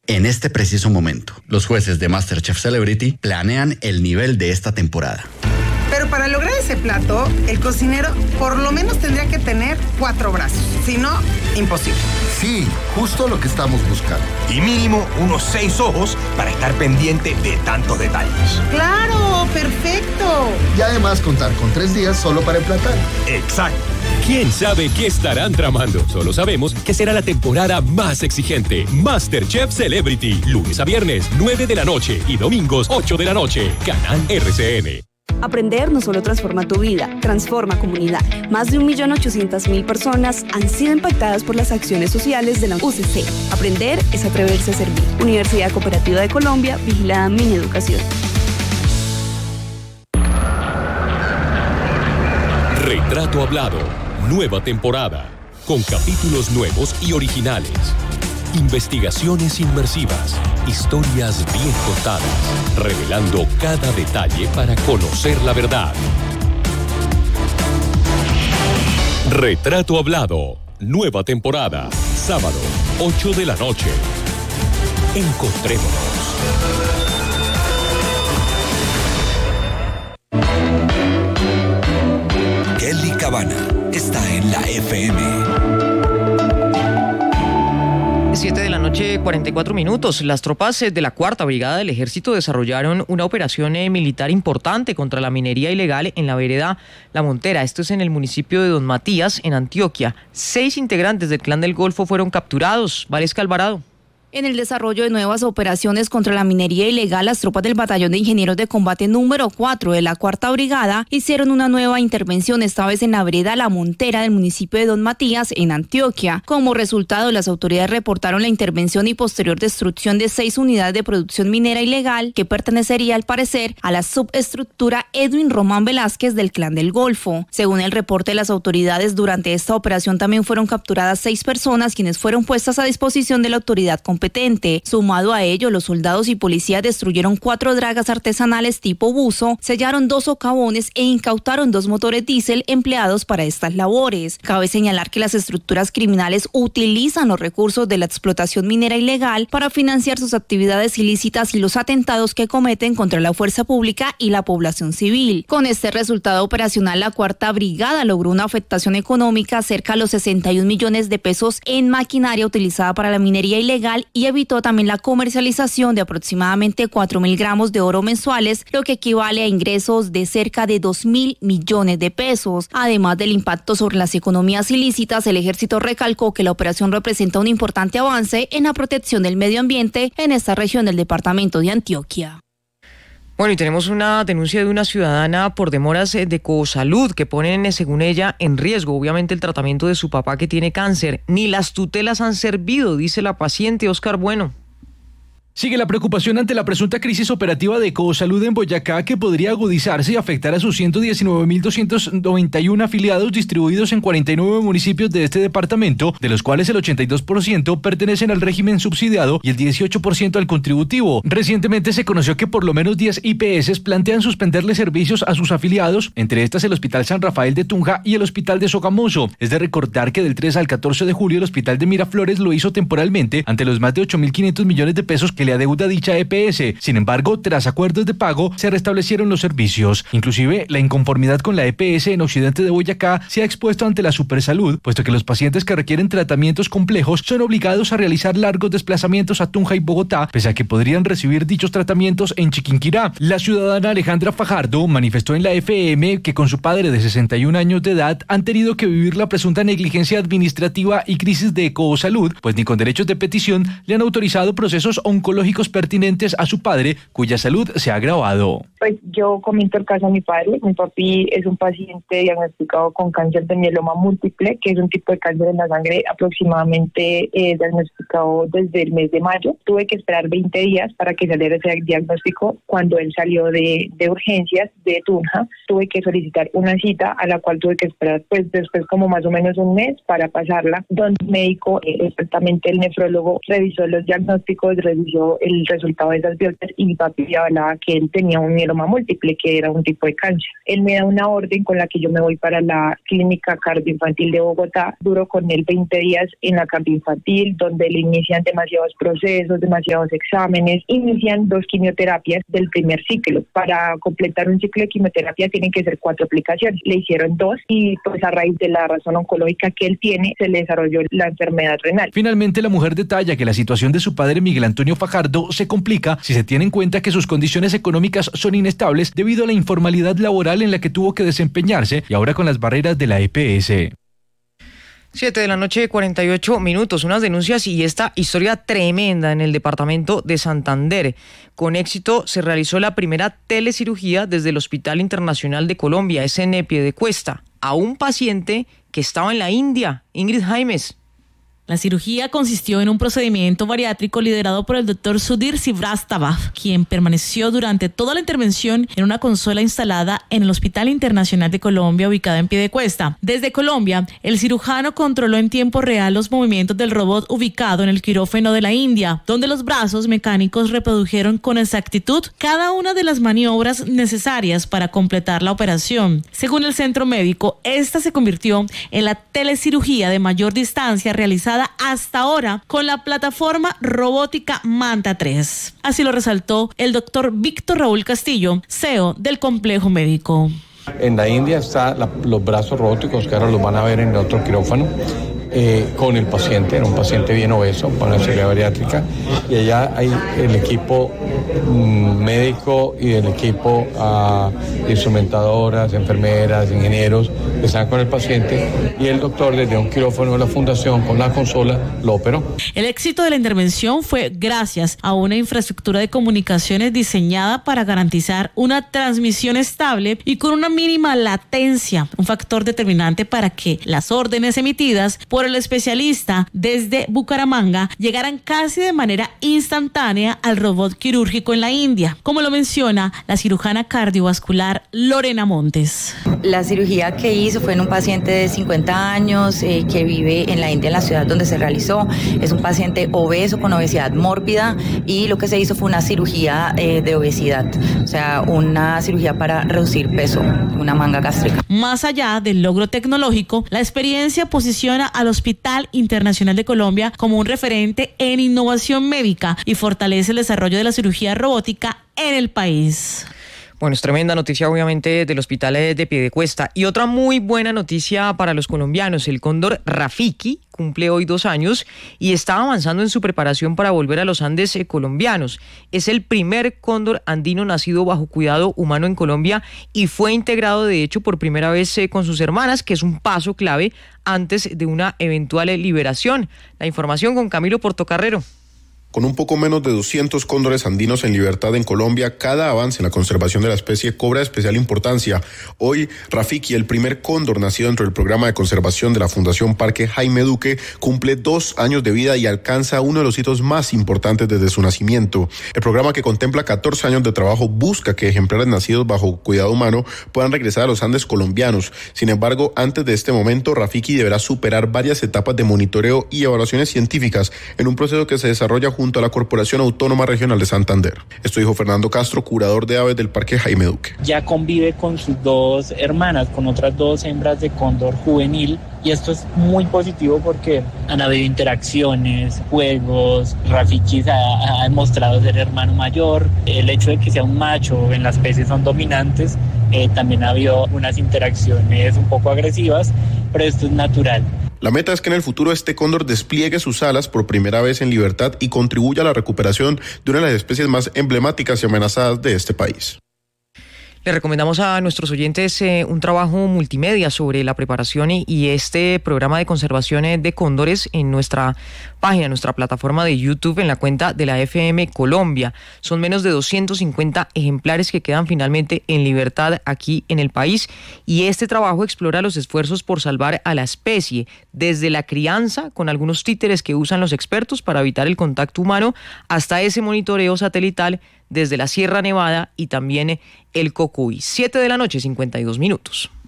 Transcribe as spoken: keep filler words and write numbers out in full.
en este preciso momento. Los jueces de MasterChef Celebrity planean el nivel de esta temporada. Pero para lograr ese plato, el cocinero por lo menos tendría que tener cuatro brazos. Si no, imposible. Sí, justo lo que estamos buscando. Y mínimo unos seis ojos para estar pendiente de tantos detalles. ¡Claro! ¡Perfecto! Y además contar con tres días solo para emplatar. Exacto. ¿Quién sabe qué estarán tramando? Solo sabemos que será la temporada más exigente. MasterChef Celebrity. Lunes a viernes, nueve de la noche. Y domingos, ocho de la noche. Canal R C N. Aprender no solo transforma tu vida, transforma comunidad. Más de un millón ochocientas mil personas han sido impactadas por las acciones sociales de la U C C. Aprender es atreverse a servir. Universidad Cooperativa de Colombia, vigilada Mineducación. Retrato Hablado, nueva temporada, con capítulos nuevos y originales. Investigaciones inmersivas, historias bien contadas, revelando cada detalle para conocer la verdad. Retrato Hablado, nueva temporada, sábado, ocho de la noche. Encontrémonos. Kelly Cabana está en la F M. siete de la noche, cuarenta y cuatro minutos. Las tropas de la Cuarta Brigada del Ejército desarrollaron una operación militar importante contra la minería ilegal en la vereda La Montera. Esto es en el municipio de Don Matías, en Antioquia. Seis integrantes del Clan del Golfo fueron capturados. Valesca Alvarado. En el desarrollo de nuevas operaciones contra la minería ilegal, las tropas del Batallón de Ingenieros de Combate número cuatro de la Cuarta Brigada hicieron una nueva intervención, esta vez en la vereda La Montera del municipio de Don Matías, en Antioquia. Como resultado, las autoridades reportaron la intervención y posterior destrucción de seis unidades de producción minera ilegal que pertenecería, al parecer, a la subestructura Edwin Román Velázquez del Clan del Golfo. Según el reporte de las autoridades, durante esta operación también fueron capturadas seis personas, quienes fueron puestas a disposición de la autoridad competente. Sumado a ello, los soldados y policías destruyeron cuatro dragas artesanales tipo buzo, sellaron dos socavones e incautaron dos motores diésel empleados para estas labores. Cabe señalar que las estructuras criminales utilizan los recursos de la explotación minera ilegal para financiar sus actividades ilícitas y los atentados que cometen contra la fuerza pública y la población civil. Con este resultado operacional, la Cuarta Brigada logró una afectación económica cerca de los sesenta y un millones de pesos en maquinaria utilizada para la minería ilegal y evitó también la comercialización de aproximadamente cuatro mil gramos de oro mensuales, lo que equivale a ingresos de cerca de dos mil millones de pesos. Además del impacto sobre las economías ilícitas, el ejército recalcó que la operación representa un importante avance en la protección del medio ambiente en esta región del departamento de Antioquia. Bueno, y tenemos una denuncia de una ciudadana por demoras de Cosalud que ponen, según ella, en riesgo, obviamente, el tratamiento de su papá que tiene cáncer. Ni las tutelas han servido, dice la paciente. Oscar Bueno. Sigue la preocupación ante la presunta crisis operativa de Cosalud en Boyacá, que podría agudizarse y afectar a sus ciento diecinueve mil doscientos noventa y uno afiliados distribuidos en cuarenta y nueve municipios de este departamento, de los cuales el ochenta y dos por ciento pertenecen al régimen subsidiado y el dieciocho por ciento al contributivo. Recientemente se conoció que por lo menos diez I P S plantean suspenderle servicios a sus afiliados, entre estas el Hospital San Rafael de Tunja y el Hospital de Sogamoso. Es de recordar que del tres al catorce de julio el Hospital de Miraflores lo hizo temporalmente ante los más de ocho mil quinientos millones de pesos que le adeuda dicha E P S. Sin embargo, tras acuerdos de pago, se restablecieron los servicios. Inclusive, la inconformidad con la E P S en Occidente de Boyacá se ha expuesto ante la Supersalud, puesto que los pacientes que requieren tratamientos complejos son obligados a realizar largos desplazamientos a Tunja y Bogotá, pese a que podrían recibir dichos tratamientos en Chiquinquirá. La ciudadana Alejandra Fajardo manifestó en la F M que con su padre de sesenta y un años de edad han tenido que vivir la presunta negligencia administrativa y crisis de Cosalud, pues ni con derechos de petición le han autorizado procesos oncológicos pertinentes a su padre, cuya salud se ha agravado. Pues yo comento el caso de mi padre. Mi papi es un paciente diagnosticado con cáncer de mieloma múltiple, que es un tipo de cáncer en la sangre aproximadamente eh, diagnosticado desde el mes de mayo. Tuve que esperar veinte días para que saliera ese diagnóstico. Cuando él salió de, de urgencias de Tunja, tuve que solicitar una cita a la cual tuve que esperar pues después como más o menos un mes para pasarla, donde el médico, eh, exactamente el nefrólogo, revisó los diagnósticos, revisó salió el resultado de esas biopsias y mi papi hablaba que él tenía un mieloma múltiple, que era un tipo de cáncer. Él me da una orden con la que yo me voy para la clínica cardioinfantil de Bogotá. Duro con él veinte días en la cardioinfantil, donde le inician demasiados procesos, demasiados exámenes, inician dos quimioterapias del primer ciclo. Para completar un ciclo de quimioterapia tienen que ser cuatro aplicaciones. Le hicieron dos y pues a raíz de la razón oncológica que él tiene, se le desarrolló la enfermedad renal. Finalmente, la mujer detalla que la situación de su padre Miguel Antonio Fajardo se complica si se tiene en cuenta que sus condiciones económicas son inestables debido a la informalidad laboral en la que tuvo que desempeñarse y ahora con las barreras de la E P S. Siete de la noche, cuarenta y ocho minutos, unas denuncias y esta historia tremenda en el departamento de Santander. Con éxito se realizó la primera telecirugía desde el Hospital Internacional de Colombia, es en Piedecuesta, a un paciente que estaba en la India. Ingrid Jaimes. La cirugía consistió en un procedimiento bariátrico liderado por el doctor Sudhir Srivastava, quien permaneció durante toda la intervención en una consola instalada en el Hospital Internacional de Colombia, ubicada en Piedecuesta. Desde Colombia, el cirujano controló en tiempo real los movimientos del robot ubicado en el quirófano de la India, donde los brazos mecánicos reprodujeron con exactitud cada una de las maniobras necesarias para completar la operación. Según el centro médico, esta se convirtió en la telecirugía de mayor distancia realizada hasta ahora con la plataforma robótica Manta tres. Así lo resaltó el doctor Víctor Raúl Castillo, C E O del complejo médico. En la India están los brazos robóticos que ahora los van a ver en otro quirófano. Eh, con el paciente, era un paciente bien obeso, con una cirugía bariátrica, y allá hay el equipo mm, médico y el equipo uh, instrumentadoras, enfermeras, ingenieros que están con el paciente, y el doctor desde un quirófano de la fundación con la consola lo operó. El éxito de la intervención fue gracias a una infraestructura de comunicaciones diseñada para garantizar una transmisión estable y con una mínima latencia, un factor determinante para que las órdenes emitidas por el especialista desde Bucaramanga llegaran casi de manera instantánea al robot quirúrgico en la India, como lo menciona la cirujana cardiovascular Lorena Montes. La cirugía que hizo fue en un paciente de cincuenta años eh, que vive en la India, en la ciudad donde se realizó. Es un paciente obeso con obesidad mórbida y lo que se hizo fue una cirugía eh, de obesidad, o sea, una cirugía para reducir peso, una manga gástrica. Más allá del logro tecnológico, la experiencia posiciona al Hospital Internacional de Colombia como un referente en innovación médica y fortalece el desarrollo de la cirugía robótica en el país. Bueno, es tremenda noticia obviamente del Hospital de Piedecuesta. Y otra muy buena noticia para los colombianos, el cóndor Rafiki cumple hoy dos años y está avanzando en su preparación para volver a los Andes eh, colombianos. Es el primer cóndor andino nacido bajo cuidado humano en Colombia y fue integrado de hecho por primera vez eh, con sus hermanas, que es un paso clave antes de una eventual liberación. La información con Camilo Portocarrero. Con un poco menos de doscientos cóndores andinos en libertad en Colombia, cada avance en la conservación de la especie cobra especial importancia. Hoy, Rafiki, el primer cóndor nacido dentro del programa de conservación de la Fundación Parque Jaime Duque, cumple dos años de vida y alcanza uno de los hitos más importantes desde su nacimiento. El programa, que contempla catorce años de trabajo, busca que ejemplares nacidos bajo cuidado humano puedan regresar a los Andes colombianos. Sin embargo, antes de este momento, Rafiki deberá superar varias etapas de monitoreo y evaluaciones científicas en un proceso que se desarrolla junto a la Corporación Autónoma Regional de Santander. Esto dijo Fernando Castro, curador de aves del Parque Jaime Duque. Ya convive con sus dos hermanas, con otras dos hembras de cóndor juvenil, y esto es muy positivo porque han habido interacciones, juegos. Rafiki ha, ha demostrado ser hermano mayor. El hecho de que sea un macho en las especies son dominantes, eh, también ha habido unas interacciones un poco agresivas, pero esto es natural. La meta es que en el futuro este cóndor despliegue sus alas por primera vez en libertad y contribuya a la recuperación de una de las especies más emblemáticas y amenazadas de este país. Le recomendamos a nuestros oyentes eh, un trabajo multimedia sobre la preparación y, y este programa de conservación de cóndores en nuestra página, en nuestra plataforma de YouTube, en la cuenta de la F M Colombia. Son menos de doscientos cincuenta ejemplares que quedan finalmente en libertad aquí en el país, y este trabajo explora los esfuerzos por salvar a la especie, desde la crianza con algunos títeres que usan los expertos para evitar el contacto humano, hasta ese monitoreo satelital desde la Sierra Nevada y también el Cocuy. Siete de la noche, cincuenta y dos minutos.